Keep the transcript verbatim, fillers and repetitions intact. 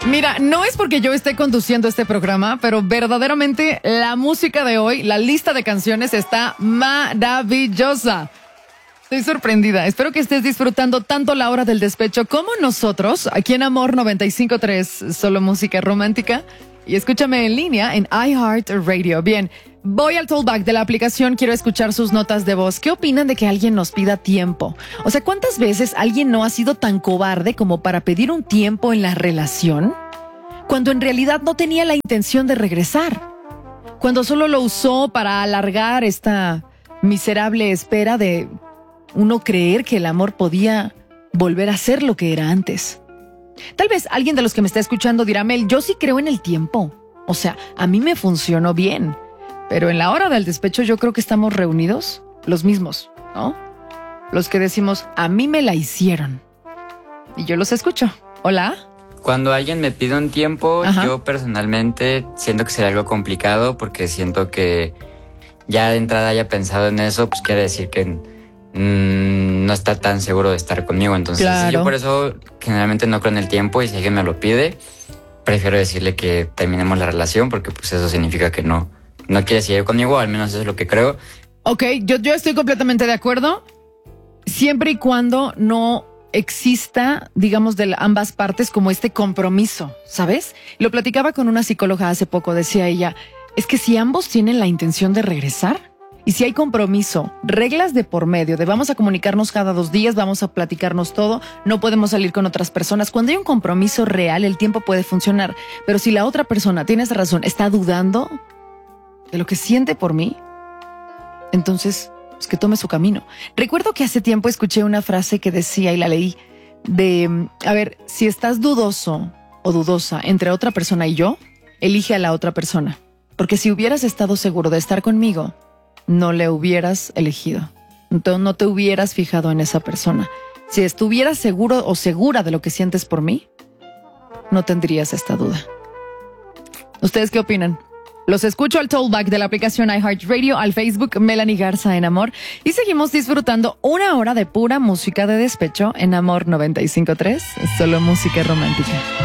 Mira, no es porque yo esté conduciendo este programa, pero verdaderamente la música de hoy, la lista de canciones está maravillosa. Estoy sorprendida. Espero que estés disfrutando tanto la hora del despecho como nosotros, aquí en Amor noventa y cinco punto tres, solo música romántica. Y escúchame en línea en iHeartRadio. Bien, voy al tollback de la aplicación, quiero escuchar sus notas de voz. ¿Qué opinan de que alguien nos pida tiempo? O sea, ¿cuántas veces alguien no ha sido tan cobarde como para pedir un tiempo en la relación? Cuando en realidad no tenía la intención de regresar. Cuando solo lo usó para alargar esta miserable espera de uno creer que el amor podía volver a ser lo que era antes. Tal vez alguien de los que me está escuchando dirá, Mel, yo sí creo en el tiempo. O sea, a mí me funcionó bien. Pero en la hora del despecho yo creo que estamos reunidos los mismos, ¿no? Los que decimos, a mí me la hicieron. Y yo los escucho. ¿Hola? Cuando alguien me pide un tiempo, Ajá. yo personalmente siento que sería algo complicado porque siento que ya de entrada haya pensado en eso, pues quiere decir que mmm, no está tan seguro de estar conmigo. Entonces, Claro. yo por eso generalmente no creo en el tiempo y si alguien me lo pide, prefiero decirle que terminemos la relación porque pues eso significa que no, no quiere seguir conmigo, al menos eso es lo que creo. Ok, yo, yo estoy completamente de acuerdo. Siempre y cuando no exista, digamos, de ambas partes como este compromiso, ¿sabes? Lo platicaba con una psicóloga hace poco, decía ella, es que si ambos tienen la intención de regresar y si hay compromiso, reglas de por medio, de vamos a comunicarnos cada dos días, vamos a platicarnos todo, no podemos salir con otras personas. Cuando hay un compromiso real, el tiempo puede funcionar, pero si la otra persona, tienes razón, está dudando de lo que siente por mí, entonces pues que tome su camino. Recuerdo que hace tiempo escuché una frase que decía, y la leí, de, a ver, si estás dudoso o dudosa entre otra persona y yo, elige a la otra persona. Porque si hubieras estado seguro de estar conmigo, no le hubieras elegido. Entonces no te hubieras fijado en esa persona. Si estuvieras seguro o segura de lo que sientes por mí, no tendrías esta duda. ¿Ustedes qué opinan? Los escucho al tollback de la aplicación iHeartRadio, al Facebook Melanie Garza en Amor y seguimos disfrutando una hora de pura música de despecho en Amor noventa y cinco punto tres, solo música romántica.